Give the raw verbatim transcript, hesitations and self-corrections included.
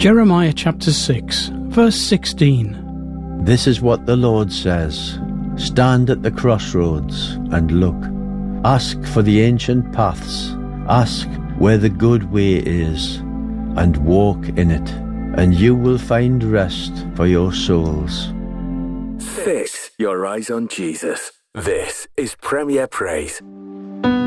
Jeremiah chapter six, verse sixteen. This is what the Lord says. Stand at the crossroads and look. Ask for the ancient paths. Ask where the good way is, and walk in it, and you will find rest for your souls. Fix your eyes on Jesus. This is Premier Praise.